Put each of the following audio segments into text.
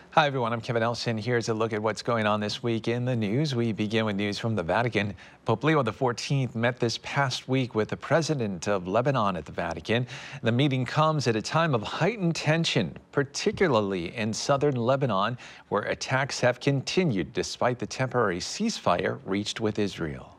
Hi, everyone. I'm Kevin Elson. Here's a look at what's going on this week in the news. We begin with news from the Vatican. Pope Leo XIV met this past week with the president of Lebanon at the Vatican. The meeting comes at a time of heightened tension, particularly in southern Lebanon, where attacks have continued despite the temporary ceasefire reached with Israel.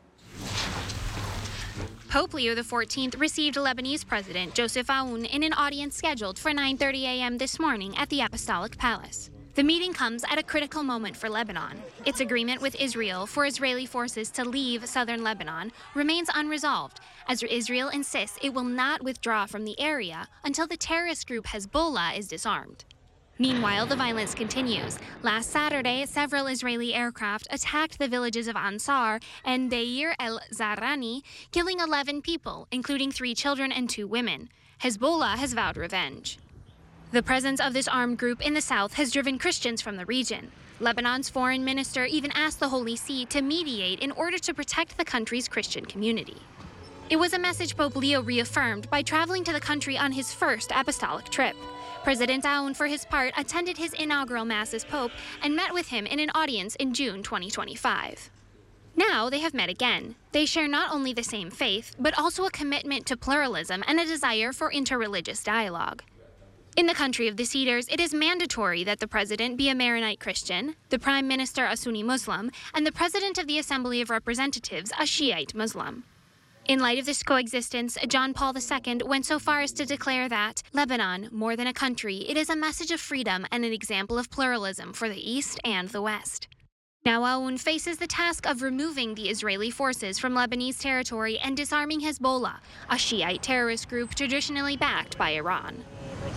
Pope Leo XIV received Lebanese President Joseph Aoun in an audience scheduled for 9:30 a.m. this morning at the Apostolic Palace. The meeting comes at a critical moment for Lebanon. Its agreement with Israel for Israeli forces to leave southern Lebanon remains unresolved, as Israel insists it will not withdraw from the area until the terrorist group Hezbollah is disarmed. Meanwhile, the violence continues. Last Saturday, several Israeli aircraft attacked the villages of Ansar and Deir el-Zarani, killing 11 people, including 3 children and 2 women. Hezbollah has vowed revenge. The presence of this armed group in the south has driven Christians from the region. Lebanon's foreign minister even asked the Holy See to mediate in order to protect the country's Christian community. It was a message Pope Leo reaffirmed by traveling to the country on his first apostolic trip. President Aoun, for his part, attended his inaugural Mass as Pope and met with him in an audience in June 2025. Now they have met again. They share not only the same faith, but also a commitment to pluralism and a desire for interreligious dialogue. In the country of the Cedars, it is mandatory that the president be a Maronite Christian, the prime minister a Sunni Muslim, and the president of the Assembly of Representatives a Shiite Muslim. In light of this coexistence, John Paul II went so far as to declare that Lebanon, more than a country, it is a message of freedom and an example of pluralism for the East and the West. Now Aoun faces the task of removing the Israeli forces from Lebanese territory and disarming Hezbollah, a Shiite terrorist group traditionally backed by Iran.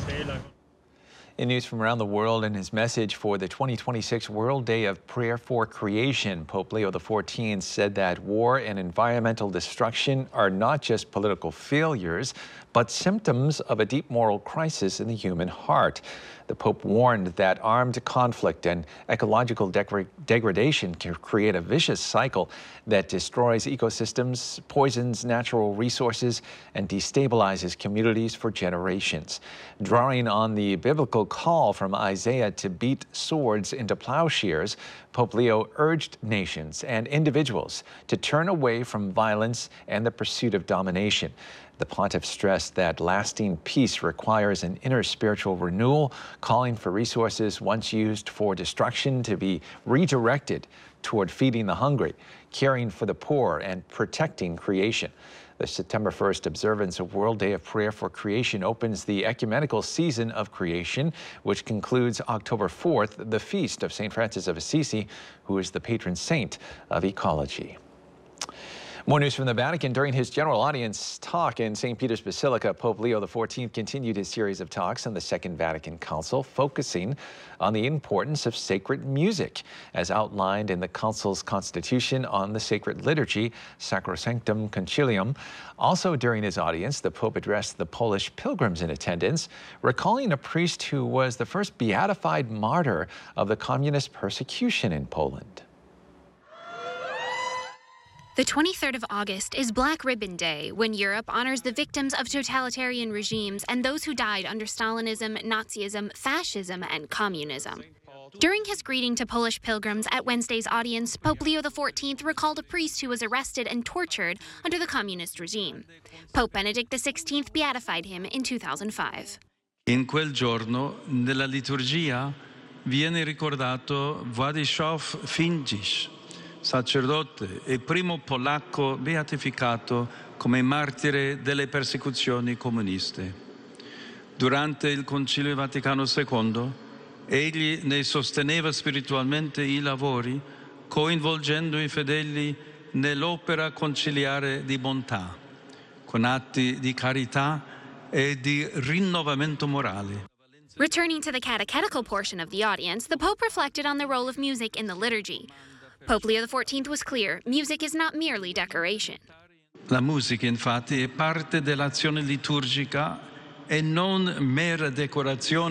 In news from around the world, in his message for the 2026 World Day of Prayer for Creation, Pope Leo XIV said that war and environmental destruction are not just political failures, but symptoms of a deep moral crisis in the human heart. The Pope warned that armed conflict and ecological degradation can create a vicious cycle that destroys ecosystems, poisons natural resources, and destabilizes communities for generations. Drawing on the biblical call from Isaiah to beat swords into plowshares, Pope Leo urged nations and individuals to turn away from violence and the pursuit of domination. The pontiff stressed that lasting peace requires an inner spiritual renewal, calling for resources once used for destruction to be redirected toward feeding the hungry, caring for the poor, and protecting creation. The September 1st observance of World Day of Prayer for Creation opens the ecumenical season of creation, which concludes October 4th, the feast of St. Francis of Assisi, who is the patron saint of ecology. More news from the Vatican. During his general audience talk in St. Peter's Basilica, Pope Leo XIV continued his series of talks on the Second Vatican Council, focusing on the importance of sacred music, as outlined in the Council's constitution on the sacred liturgy, Sacrosanctum Concilium. Also during his audience, the Pope addressed the Polish pilgrims in attendance, recalling a priest who was the first beatified martyr of the communist persecution in Poland. The 23rd of August is Black Ribbon Day, when Europe honors the victims of totalitarian regimes and those who died under Stalinism, Nazism, fascism, and communism. During his greeting to Polish pilgrims at Wednesday's audience, Pope Leo XIV recalled a priest who was arrested and tortured under the communist regime. Pope Benedict XVI beatified him in 2005. In quel giorno, nella liturgia, viene ricordato Władysław Findzisz, sacerdote e primo polacco beatificato come martire delle persecuzioni comuniste. Durante il Concilio Vaticano II, egli ne sosteneva spiritualmente i lavori, coinvolgendo i fedeli nell'opera conciliare di bontà, con atti di carità e di rinnovamento morale. Returning to the catechetical portion of the audience, the Pope reflected on the role of music in the liturgy. Pope Leo XIV was clear, music is not merely decoration. La musica, infatti, è parte dell'azione liturgica e non mera decorazione.